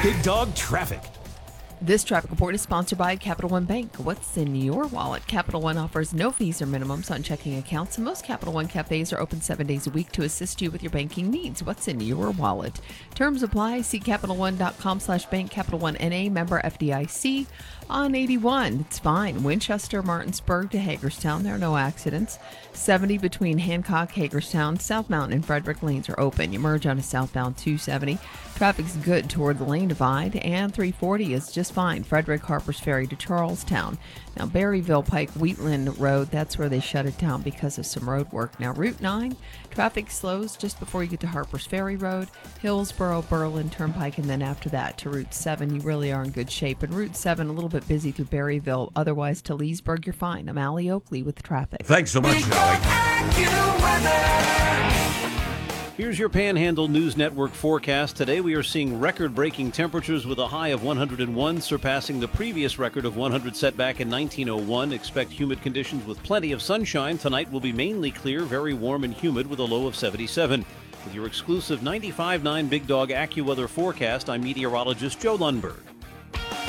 Big Dog Traffic. This traffic report is sponsored by Capital One Bank. What's in your wallet? Capital One offers no fees or minimums on checking accounts, and most Capital One cafes are open 7 days a week to assist you with your banking needs. What's in your wallet? Terms apply. See CapitalOne.com/bank. Capital One NA, member FDIC. On 81, it's fine. Winchester, Martinsburg to Hagerstown. There are no accidents. 70 between Hancock, Hagerstown. South Mountain and Frederick lanes are open. You merge on a southbound 270. Traffic's good toward the lane divide, and 340 is just fine. Frederick, Harpers Ferry to Charlestown. Now, Berryville Pike, Wheatland Road, that's where they shut it down because of some road work. Now, Route 9, traffic slows just before you get to Harpers Ferry Road, Hillsboro, Berlin Turnpike, and then after that to Route 7. You really are in good shape. And Route 7, a little bit busy through Berryville. Otherwise, to Leesburg, you're fine. I'm Allie Oakley with traffic. Thanks so much, Allie. Here's your Panhandle News Network forecast. Today we are seeing record-breaking temperatures with a high of 101, surpassing the previous record of 100 set back in 1901. Expect humid conditions with plenty of sunshine. Tonight will be mainly clear, very warm and humid with a low of 77. With your exclusive 95.9 Big Dog AccuWeather forecast, I'm meteorologist Joe Lundberg.